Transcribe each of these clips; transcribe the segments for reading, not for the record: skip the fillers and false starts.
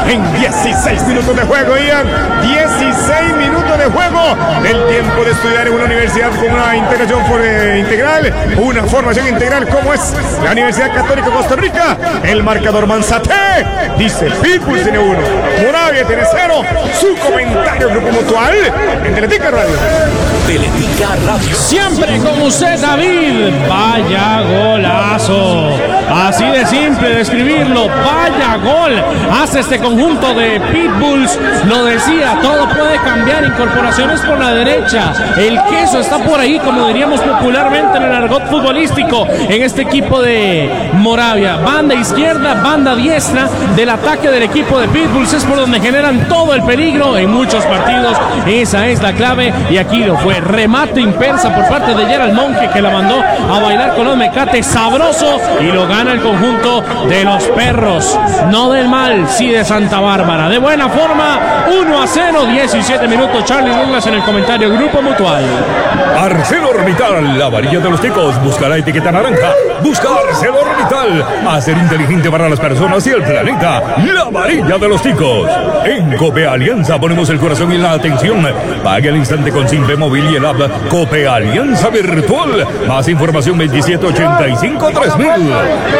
en 16 minutos de juego, Ian. 16 minutos de juego. El tiempo de estudiar en una universidad con una integración integral, una formación integral como es la Universidad Católica de Costa Rica. El marcador Manzate dice Pitbull tiene 1, Moravia tiene 0. Su comentario, Grupo Mutual, en Teletica Radio. Teletica Radio. Siempre con usted, David. Vaya golazo. Así de simple de escribirlo. Vaya gol. Hace este conjunto de Pitbulls. Lo decía, todo puede cambiar. Incorporaciones por la derecha. El queso está por ahí, como diríamos popularmente en el argot futbolístico, en este equipo de Moravia. Banda izquierda, banda diestra del ataque del equipo de Pitbulls. Es por donde generan todo el peligro en muchos partidos. Esa es la clave. Y aquí lo fue. Remate impersa por parte de Gerald Monge, que la mandó a bailar con los mecates sabroso, y lo gana el conjunto de los perros. No del mal, sí de Santa Bárbara. De buena forma, 1-0, 17 minutos. Charlie Douglas en el comentario, Grupo Mutual. ArcelorMittal, la varilla de los ticos. Busca la etiqueta naranja. Busca ArcelorMittal. Hacer inteligente para las personas y el planeta. La varilla de los ticos. En Cope Alianza ponemos el corazón y la atención. Pague al instante con Simpe Móvil y el app Cope Alianza Virtual. Más información 2785-3000.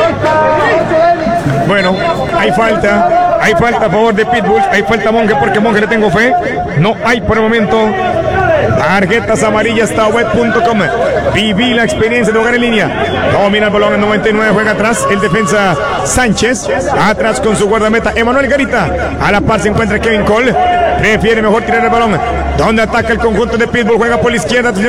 Bueno, hay falta a favor de Pitbull, hay falta a Monge, porque Monge le tengo fe. No hay por el momento tarjetas amarillas. Tawet.com. Viví la experiencia de jugar en línea. Domina el balón en 99, juega atrás el defensa Sánchez, atrás con su guardameta Emanuel Garita. A la par se encuentra Kevin Cole. Prefiere mejor tirar el balón. Donde ataca el conjunto de Pitbull, juega por la izquierda.